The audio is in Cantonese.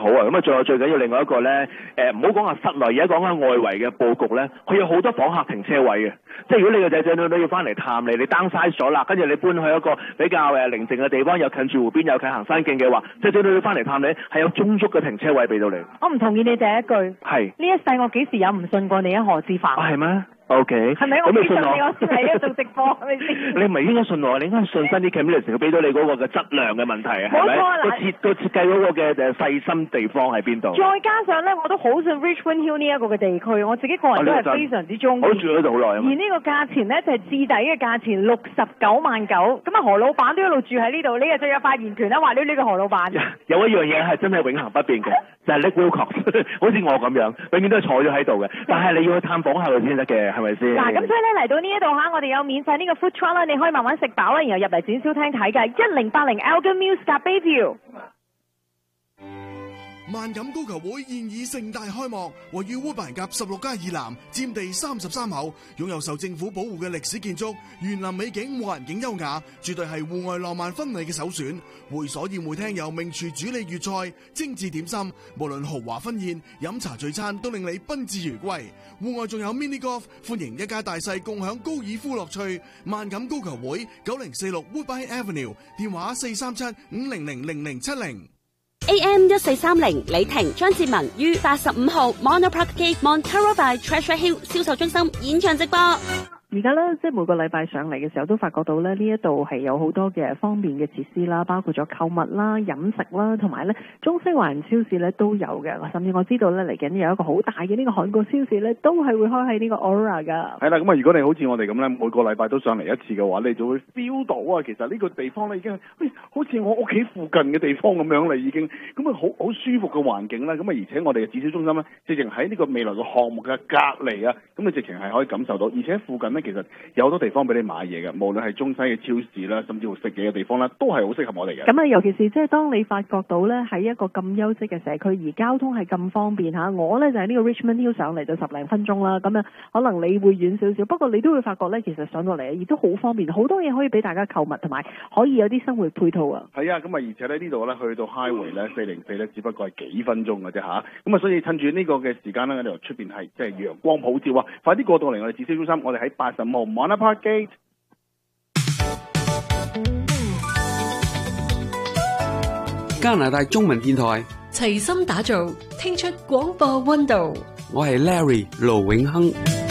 好啊。咁啊，仲有最緊要另外一個咧，唔好講話室內，而家講緊外圍嘅佈局咧，佢有好多訪客停車位嘅。即係如果你個仔仔女女要翻嚟探你 downsize 咗啦，跟住你搬去一個比較寧靜嘅地方，又近住湖邊，又近行山徑嘅話，仔仔女女翻嚟探你，係有充足嘅停車位俾到你。 我唔同意你第一句。係。呢一世我幾時有唔信過你一河之法？ 係咩？OK。係咪我幾信你？我先喺度做直播，係咪先？你唔係應該信我，你應該信新啲 Camillus 佢俾到你嗰個嘅質量嘅問題啊，係咪？冇錯啦。個設計嗰個嘅細心地方喺邊度？再加上咧，我都好信 Richmond Hill 呢一個嘅地區，我自己個人都係非常之中意。我住喺度好耐啊。而呢個價錢咧就係至底嘅價錢69萬9，咁啊何老闆都一路住喺呢度，你又最有發言權啦，話呢個何老闆。有一樣嘢係真係永恆不變嘅，就係 Nick Wilcox， 好似我咁樣，永遠都係坐咗喺度嘅。但係你要去探訪下佢先得嘅，係咪先？嗱，咁所以咧嚟到呢一度嚇，我哋有免費呢個 food truck 啦，你可以慢慢食飽啦，然後入嚟展銷廳睇嘅1080 Elgin Mills 夾 Bayview。 萬錦高球會現已盛大開幕，位於烏板甲16街以南，佔地33口，擁有受政府保護嘅歷史建築，園林美景，環境優雅，絕對係戶外浪漫婚禮嘅首選。會所宴會廳有名廚主理粵菜、精緻點心，無論豪華婚宴、飲茶聚餐，都令你賓至如歸。戶外仲有 mini golf， 歡迎一家大細共享高爾夫樂趣。萬錦高球會9046 Woodbine Avenue， 電話437-500-0070。 AM 1430李婷張志文於85號 Monopark Gate Montero by Treasure Hill 銷售中心演唱直播。 而家咧，即係每個禮拜上嚟嘅時候，都發覺到咧呢一度係有好多嘅方便嘅設施啦，包括咗購物啦、飲食啦，同埋咧中西環超市咧都有嘅。甚至我知道咧嚟緊有一個好大嘅呢個韓國超市咧，都係會開喺呢個 Aurora 噶。係啦，咁啊，如果你好似我哋咁咧，每個禮拜都上嚟一次嘅話，你就會 feel 到啊，其實呢個地方咧已經，好似我屋企附近嘅地方咁樣啦，已經咁啊，好舒服嘅環境啦。咁啊，而且我哋嘅展銷中心咧，直情喺呢個未來嘅項目嘅隔離啊，咁你直情係可以感受到，而且附近咧。其實有好多地方俾你買嘢嘅，無論係中西嘅超市啦，甚至乎食嘢嘅地方啦，都係好適合我哋嘅。咁啊，尤其是即係當你發覺到咧喺一個咁優質嘅社區，而交通係咁方便嚇，我咧就係呢個 Richmond Hill 上嚟就10零分鐘啦。咁啊，可能你會遠少少，不過你都會發覺咧，其實上到嚟亦都好方便，好多嘢可以俾大家購物，同埋可以有啲生活配套啊。係啊，咁啊，而且咧呢度咧去到 Highway 咧404咧，只不過係幾分鐘嘅啫嚇。咁啊，所以趁住呢個嘅時間咧，我哋出邊係即係陽光普照啊！快啲過到嚟我哋展銷中心，我哋喺85號 Monopark Gate。 加拿大中文電台齊心打造，聽出廣播溫度。 我係 Larry 盧永亨。